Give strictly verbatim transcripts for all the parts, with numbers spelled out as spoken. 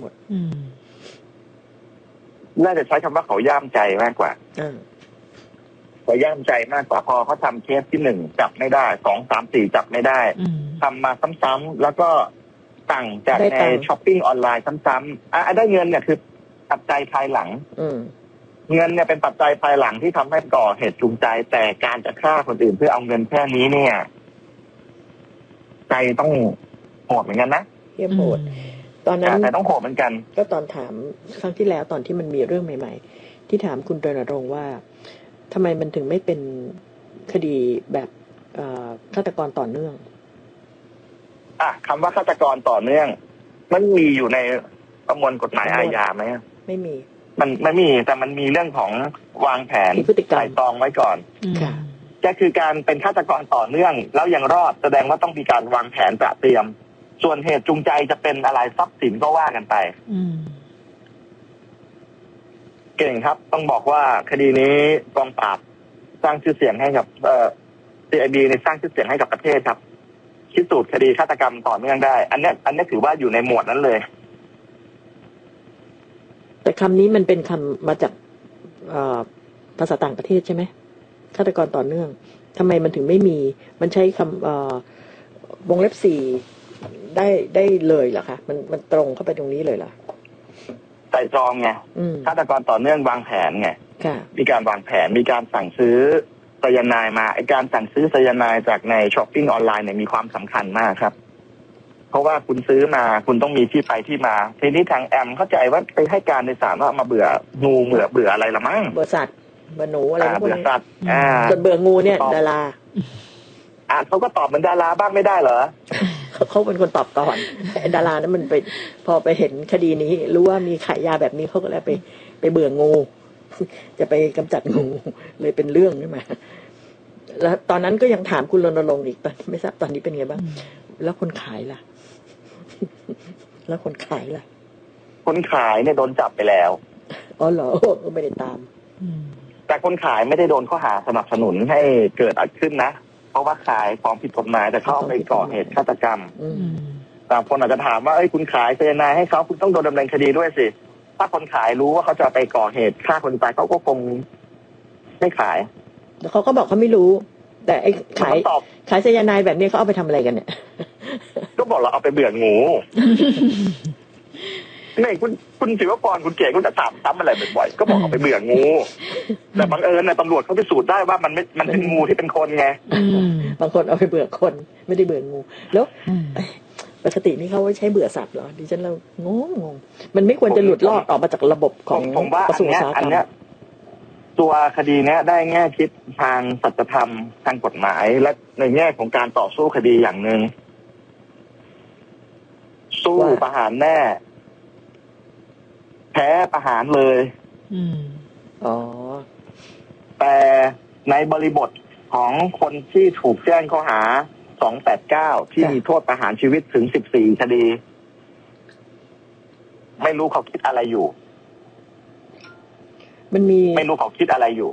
ดน่าจะใช้คำว่าเขาย่ามใจมากกว่าเขาย่ามใจมากกว่าพอเขาทำเคสที่หนึ่งจับไม่ได้สองสามสี่จับไม่ได้ทำมาซ้ำๆแล้วก็สั่งจากในช้อปปิ้งออนไลน์ซ้ำๆอ่ะได้เงินเนี่ยคือปัจจัยภายหลังเงินเนี่ยเป็นปัจจัยภายหลังที่ทำให้ก่อเหตุจูงใจแต่การจะฆ่าคนอื่นเพื่อเอาเงินแค่นี้เนี่ยใจต้องโหดเหมือนกันนะเยี่ยมโหดตอนนั้นแต่ต้องโหดเหมือนกันก็ตอนถามครั้งที่แล้วตอนที่มันมีเรื่องใหม่ๆที่ถามคุณรณรงค์ว่าทำไมมันถึงไม่เป็นคดีแบบฆาตกรต่อเนื่องอ่ะคำว่าฆาตกรต่อเนื่องมันมีอยู่ในประมวลกฎหมายอาญาไหมไม่มีมันไม่มีแต่มันมีเรื่องของวางแผนไตร่ตรองไว้ก่อนค่ะก็คือการเป็นฆาตกรต่อเนื่องแล้วยังรอดแสดงว่าต้องมีการวางแผนเตรียมส่วนเหตุจูงใจจะเป็นอะไรทรัพย์สินก็ว่ากันไปเก่งครับต้องบอกว่าคดีนี้กองปราบสร้างชื่อเสียงให้กับเอ่อ ซี ไอ บี ในสร้างชื่อเสียงให้กับประเทศครับพิสูจน์คดีฆาตกรรมต่อเนื่องได้อันนี้อันนี้ถือว่าอยู่ในหมวดนั้นเลยแต่คำนี้มันเป็นคำมาจากภาษาต่างประเทศใช่ไหมฆาตกรต่อเนื่องทำไมมันถึงไม่มีมันใช้คำวงเล็บสี่ได้ได้เลยเหรอคะมันมันตรงเข้าไปตรงนี้เลยเหรอไตร่ตรองไงฆาตกรต่อเนื่องวางแผนไงมีการวางแผนมีการสั่งซื้อไซยาไนด์มาไอการสั่งซื้อไซยาไนด์จากในช้อปปิ้งออนไลน์เนี่ยมีความสำคัญมากครับเพราะว่าคุณซื้อมาคุณต้องมีที่ไปที่มาทีนี้ทางแอมเข้าใจว่าไปให้การในศาลว่ามาเบื่องูเบื่อเบื่ออะไรละมั้งเบื่อสัตว์เบื่อหนูอะไรพวกนี้เบื่อสัตว์อ่าส่วนเบื่องูเนี่ยดาราอ่าเขาก็ตอบเหมือนดาราบ้างไม่ได้เหรอเขาเป็นคนตอบก่อนดารานั้นมันไปพอไปเห็นคดีนี้รู้ว่ามีขายยาแบบนี้เขาก็เลยไปไปเบื่องูจะไปกำจัดงูเลยเป็นเรื่องขึ้นมาแล้วตอนนั้นก็ยังถามคุณรณรงค์อีกตอนไม่ทราบตอนนี้เป็นไงบ้างแล้วคนขายล่ะแล้วคนขายล่ะคนขายเนี่ยโดนจับไปแล้วอ๋อเหรอก็ไม่ได้ตามแต่คนขายไม่ได้โดนข้อหาสนับสนุนให้เกิดอะไรขึ้นนะเพราะว่าขายของผิดกฎหมายแต่เขาเอาไปก่อเหตุฆาตกรรมบางคนอาจจะถามว่าเอ้ยคุณขายไซยาไนด์ให้เขาคุณต้องโดนดำเนินคดีด้วยสิถ้าคนขายรู้ว่าเขาจะไปก่อเหตุฆ่าคนตายเขาก็คงไม่ขายแต่เขาก็บอกเขาไม่รู้แต่ไอ้ขายขายไซยาไนด์แบบนี้เขาเอาไปทำอะไรกันเนี่ยก็บอกเราเอาไปเบื่องูนี่คุณคุณศิวพรคุณเก๋คุณจะถามซ้ำอะไรบ่อยๆก็บอกเอาไปเบื่องูแต่บังเอิญนะตำรวจเขาพิสูจน์ได้ว่ามันไม่มันเป็นงูที่เป็นคนไงบางคนเอาไปเบื่อคนไม่ได้เบื่องูแล้วปกตินี่เขาใช้เบื่อสัตว์เหรอดิฉันเรางงงมันไม่ควรจะหลุดรอดออกมาจากระบบของกระทรวงอุตสาหกรรมตัวคดีนี้ได้แง่คิดทางสัจธรรมทางกฎหมายและในแง่ของการต่อสู้คดีอย่างหนึ่งสู้ประหารแน่แพ้ประหารเลยอืมอ๋อแต่ในบริบทของคนที่ถูกแจ้งข้อหาสองแปดเก้าที่มีโทษประหารชีวิตถึงสิบสี่คดีไม่รู้เขาคิดอะไรอยู่มันมีไม่รู้เขาคิดอะไรอยู่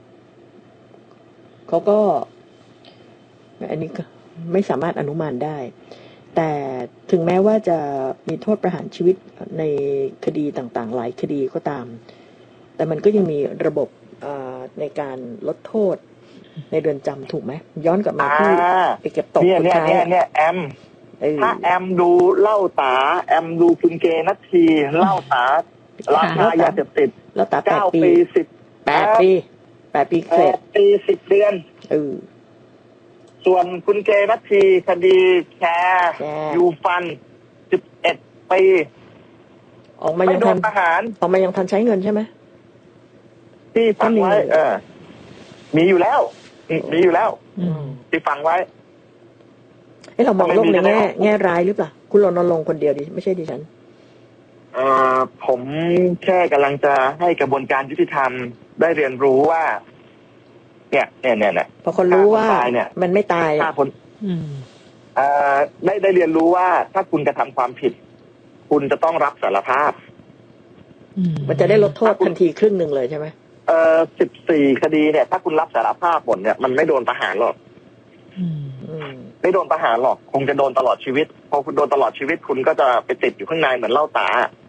เขาก็อันนี้ก็ไม่สามารถอนุมานได้แต่ถึงแม้ว่าจะมีโทษประหารชีวิตในคดีต่างๆหลายคดีก็ตามแต่มันก็ยังมีระบบในการลดโทษในเรือนจำถูกไหมย้อนกลับมาที่ไปเก็บตกเนี่ยเนี่ยเนี่ยเนี่ยแอมถ้าแอมดูเล่าตาแอมดูคุณเกนัททีเล่าตาราคายาเสพติดแล้วตาเก้าปีสิบแปดปีแปดปีเศษปีสิบเดือนเออส่วนคุณเกนัททีคดีแชร์ยูฟันสิบเอ็ดปีออกมายังทันประหารออกมายังทันใช้เงินใช่ไหมที่ฟังไว้เออมีอยู่แล้วมีอยู่แล้วที่ฟังไว้เอ้เรามองโลกในแง่แง่ร้ายหรือเปล่าคุณรณรงค์คนเดียวดิไม่ใช่ดิฉันเอ่อผมแค่กำลังจะให้กระบวนการยุติธรรมได้เรียนรู้ว่าเนี่ยเนี่ยเนี่ยเนี่ยพอคนรู้ว่ามันไม่ตายฆ่าคนเอ่อได้ได้เรียนรู้ว่าถ้าคุณกระทำความผิดคุณจะต้องรับสารภาพมันจะได้ลดโทษทันทีครึ่งหนึ่งเลยใช่ไหมเอ่อสิบสี่คดีเนี่ยถ้าคุณรับสารภาพหมดเนี่ยมันไม่โดนประหารหรอกไม่โดนประหารหรอกคงจะโดนตลอดชีวิตพอคุณโดนตลอดชีวิตคุณก็จะไปติดอยู่ข้างในเหมือนเล่าตา